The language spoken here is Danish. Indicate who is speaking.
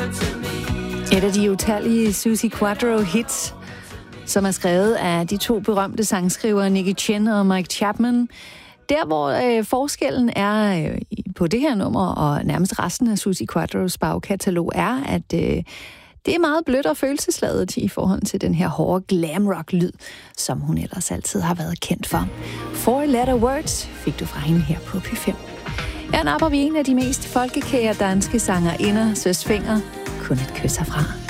Speaker 1: Et af de utallige Suzi Quatro hits, som er skrevet af de to berømte sangskrivere Nicky Chinn og Mike Chapman. Der, hvor forskellen er på det her nummer og nærmest resten af Suzi Quatros bagkatalog, er, at det er meget blødt og følelsesladet i forhold til den her hårde glam rock lyd, som hun ellers altid har været kendt for. Four Letter Words fik du fra hende her på P5. Her napper vi en af de mest folkekære danske sangerinder, Søs Fenger, Kun et kys herfra.